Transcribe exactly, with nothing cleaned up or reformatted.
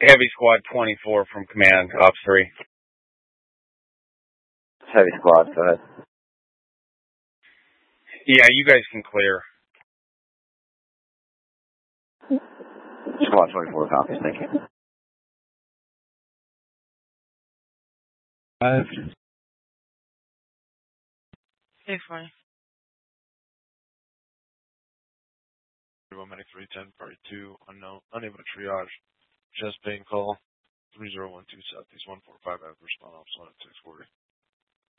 Heavy Squad twenty-four from Command, Ops three. Heavy Squad, go ahead. Yeah, you guys can clear. Squad twenty-four copies, thank you. Five. Hey, fine. One medic three ten, party two, unknown, unable to triage. Chest pain call, three zero one two Southeast one four five, average response, ops one at six forty.